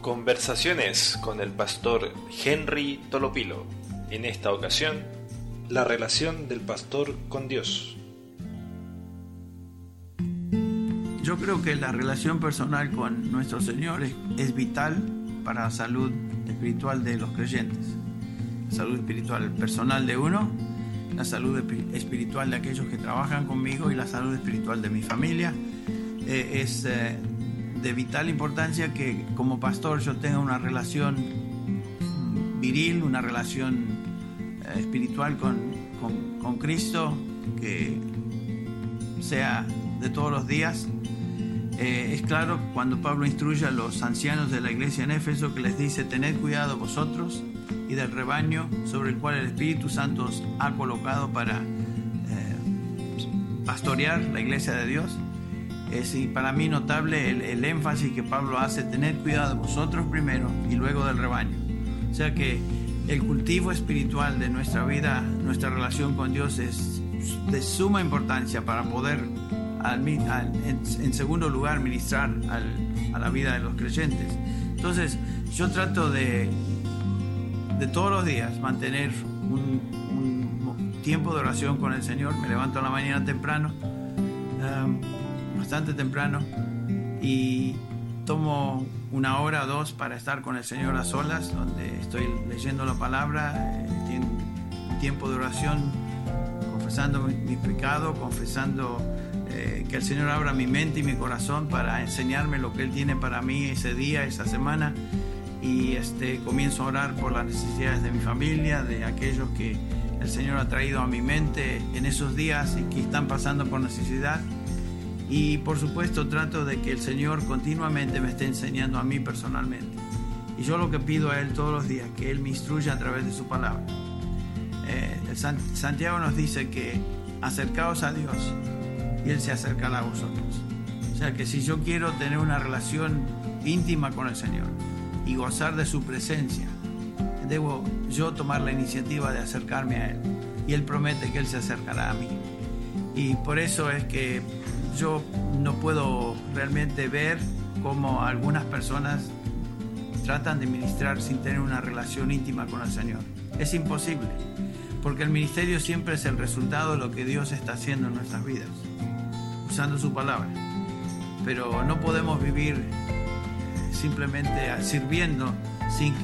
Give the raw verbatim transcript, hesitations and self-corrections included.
Conversaciones con el pastor Henry Tolopilo. En esta ocasión, la relación del pastor con Dios. Yo creo que la relación personal con nuestro Señor es, es vital para la salud espiritual de los creyentes. La salud espiritual personal de uno, la salud espiritual de aquellos que trabajan conmigo y la salud espiritual de mi familia. Eh, es eh, de vital importancia que como pastor yo tenga una relación viril, una relación eh, espiritual con, con, con Cristo, que sea de todos los días. Eh, es claro cuando Pablo instruye a los ancianos de la iglesia en Éfeso, que les dice: tened cuidado vosotros y del rebaño sobre el cual el Espíritu Santo os ha colocado para eh, pastorear la iglesia de Dios. Es para mí notable el, el énfasis que Pablo hace: tened cuidado vosotros primero y luego del rebaño. O sea que el cultivo espiritual de nuestra vida, nuestra relación con Dios, es de suma importancia para poder Al, al, en, en segundo lugar ministrar al, a la vida de los creyentes. Entonces yo trato de de todos los días mantener un, un tiempo de oración con el Señor. Me levanto a la mañana temprano, um, bastante temprano, y tomo una hora o dos para estar con el Señor a solas, donde estoy leyendo la palabra, eh, un tiempo de oración, confesando mi, mi pecado, confesando Eh, que el Señor abra mi mente y mi corazón para enseñarme lo que Él tiene para mí ese día, esa semana, y este, comienzo a orar por las necesidades de mi familia, de aquellos que el Señor ha traído a mi mente en esos días y que están pasando por necesidad. Y por supuesto trato de que el Señor continuamente me esté enseñando a mí personalmente, y yo lo que pido a Él todos los días, que Él me instruya a través de su palabra. eh, Santiago nos dice que acercaos a Dios y Él se acercará a vosotros. O sea que si yo quiero tener una relación íntima con el Señor y gozar de su presencia, debo yo tomar la iniciativa de acercarme a Él, y Él promete que Él se acercará a mí. Y por eso es que yo no puedo realmente ver cómo algunas personas tratan de ministrar sin tener una relación íntima con el Señor. Es imposible, porque el ministerio siempre es el resultado de lo que Dios está haciendo en nuestras vidas, usando su palabra. Pero no podemos vivir simplemente sirviendo sin